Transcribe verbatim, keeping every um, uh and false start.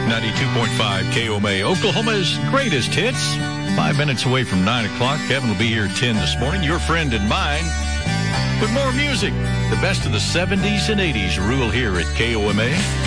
ninety-two point five K O M A, Oklahoma's greatest hits. Five minutes away from nine o'clock. Kevin will be here at ten this morning, your friend and mine, with more music. The best of the seventies and eighties rule here at K O M A.